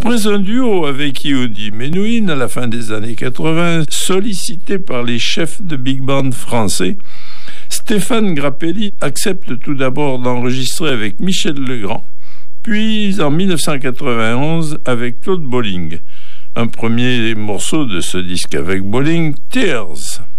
Après un duo avec Yehudi Menuhin à la fin des années 80, sollicité par les chefs de big band français, Stéphane Grappelli accepte tout d'abord d'enregistrer avec Michel Legrand, puis en 1991 avec Claude Bolling. Un premier morceau de ce disque avec Bolling, Tears.